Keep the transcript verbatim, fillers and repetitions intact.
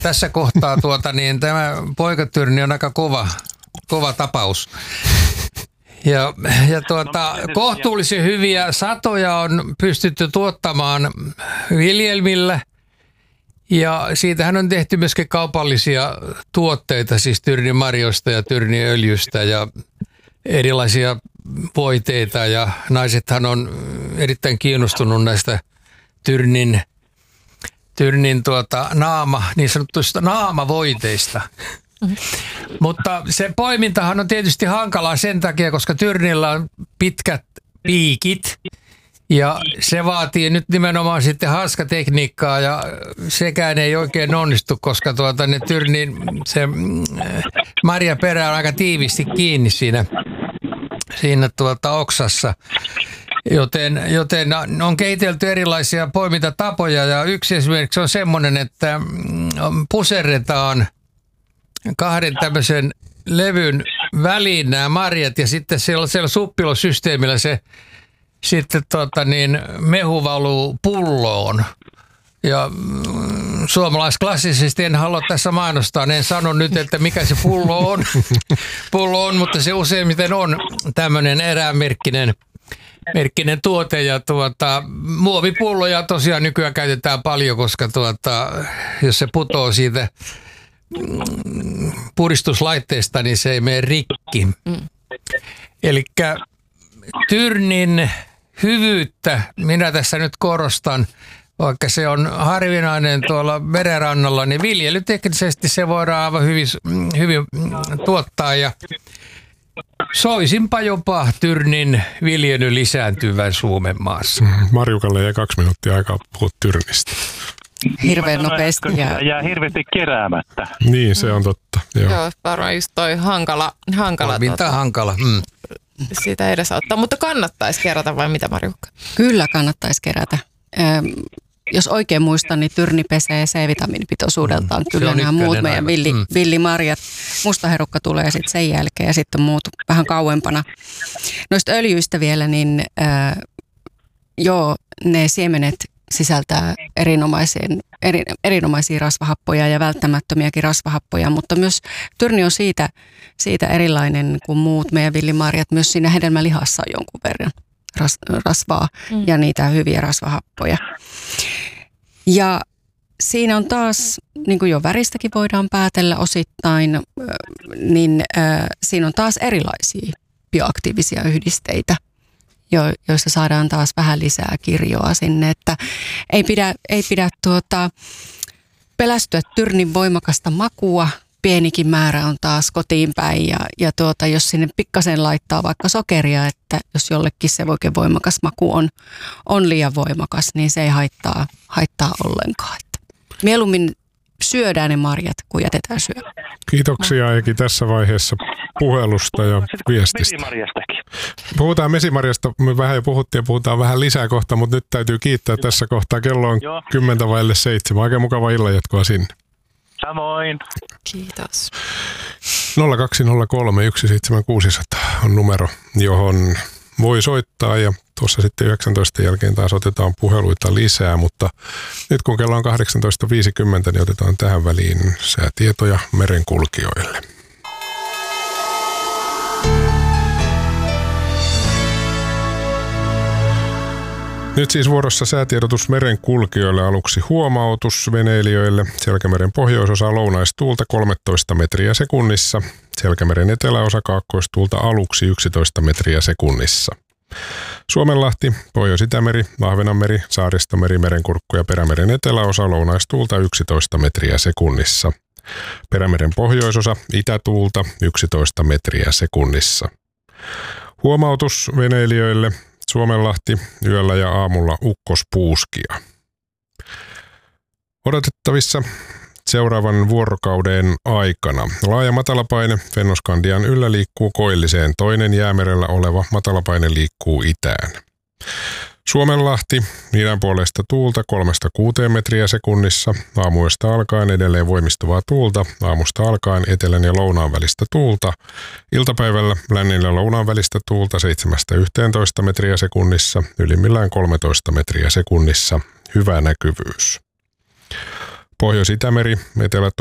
tässä kohtaa tuota, niin tämä poikatyrni on aika kova, kova tapaus. Ja, ja tuota, kohtuullisen hyviä satoja on pystytty tuottamaan viljelmillä. Ja siitähän on tehty myöskin kaupallisia tuotteita, siis tyrnimarjoista ja tyrniöljystä ja erilaisia voiteita. Ja naisethan on erittäin kiinnostunut näistä tyrnin, tyrnin tuota, naama, niin sanottuista naamavoiteista. Mm-hmm. Mutta se poimintahan on tietysti hankalaa sen takia, koska tyrnillä on pitkät piikit. Ja se vaatii nyt nimenomaan sitten haaskatekniikkaa ja sekään ei oikein onnistu, koska tuota, ne tyrnin, se marjaperä on aika tiivisti kiinni siinä, siinä tuota oksassa. Joten, joten on kehitelty erilaisia poimintatapoja ja yksi esimerkiksi on semmoinen, että puserretaan kahden tämmöisen levyn väliin nämä marjat ja sitten siellä, siellä suppilosysteemillä se sitten tota niin, mehu valuu pulloon. Ja mm, suomalaisklassisesti en halua tässä mainostaa, en sano nyt, että mikä se pullo on, pullo on, mutta se useimmiten on tämmöinen erämerkkinen merkkinen tuote. Ja tuota, muovipulloja tosiaan nykyään käytetään paljon, koska tuota, jos se putoo siitä mm, puristuslaitteesta, niin se ei mene rikki. Mm. Elikkä tyrnin hyvyyttä minä tässä nyt korostan, vaikka se on harvinainen tuolla merenrannalla, niin viljelyteknisesti se voidaan aivan hyvin, hyvin tuottaa ja soisinpa jopa tyrnin viljely lisääntyvän Suomen maassa. Marjukalle jäi kaksi minuuttia aikaa puhua tyrnistä. Hirveän nopeasti. Ja jää hirveästi keräämättä. Niin, se on totta. Joo, Joo varmaan just toi hankala. hankala tuota, hankala. Mm. Siitä edesauttaa, mutta kannattaisi kerätä vai mitä, Marjukka? Kyllä kannattaisi kerätä. Ähm, jos oikein muistan, niin tyrni pesee C-vitamiinipitoisuudeltaan. Kyllä nämä muut meidän villi, mm. villimarjat. Mustaherukka tulee sitten sen jälkeen ja sitten muut vähän kauempana. Noista öljyistä vielä, niin äh, joo, ne siemenet sisältää erinomaisen, eri, erinomaisia rasvahappoja ja välttämättömiäkin rasvahappoja, mutta myös tyrni on siitä, siitä erilainen kuin muut meidän villimarjat. Myös siinä hedelmälihassa on jonkun verran ras, rasvaa mm. ja niitä hyviä rasvahappoja. Ja siinä on taas, niin kuin jo väristäkin voidaan päätellä osittain, niin äh, siinä on taas erilaisia bioaktiivisia yhdisteitä, jo, joista saadaan taas vähän lisää kirjoa sinne, että ei pidä, ei pidä tuota, pelästyä tyrnin voimakasta makua. Pienikin määrä on taas kotiin päin ja, ja tuota, jos sinne pikkasen laittaa vaikka sokeria, että jos jollekin se oikein voimakas maku on, on liian voimakas, niin se ei haittaa, haittaa ollenkaan. Että mieluummin syödään ne marjat, kun jätetään syömään. Kiitoksia Eki tässä vaiheessa puhelusta ja viestistä. Mesimarjastakin. Puhutaan mesimarjasta, me vähän jo puhuttiin ja puhutaan vähän lisää kohta, mutta nyt täytyy kiittää tässä kohtaa. Kello on Joo. kymmentä vaille seitsemän. Oikein mukava illanjatkoa sinne. Samoin. Kiitos. nolla kaksi nolla kolme yksi seitsemän kuusi nolla nolla on numero, johon voi soittaa ja tuossa sitten yhdeksäntoista jälkeen taas otetaan puheluita lisää, mutta nyt kun kello on kahdeksantoista viisikymmentä, niin otetaan tähän väliin säätietoja merenkulkijoille. Nyt siis vuorossa säätiedotus merenkulkijoille, aluksi huomautus veneilijöille. Selkämeren pohjoisosa lounaistuulta kolmetoista metriä sekunnissa. Selkämeren eteläosa kaakkoistuulta aluksi yksitoista metriä sekunnissa. Suomenlahti, Pohjois-Itämeri, Ahvenanmeri, Saaristomeri, Merenkurkku ja Perämeren eteläosa lounaistuulta yksitoista metriä sekunnissa. Perämeren pohjoisosa itätuulta yksitoista metriä sekunnissa. Huomautus veneilijöille. Suomenlahti, yöllä ja aamulla ukkospuuskia. Odotettavissa seuraavan vuorokauden aikana laaja matalapaine Fennoskandian yllä liikkuu koilliseen, toinen Jäämerellä oleva matalapaine liikkuu itään. Suomenlahti, idän puolesta tuulta kolmesta kuuteen metriä sekunnissa, aamuyöstä alkaen edelleen voimistuvaa tuulta, aamusta alkaen etelän ja lounaan välistä tuulta, iltapäivällä lännen ja lounaan välistä tuulta seitsemästä yhteentoista metriä sekunnissa, ylimmillään kolmetoista metriä sekunnissa, hyvä näkyvyys. Pohjois-Itämeri, etelä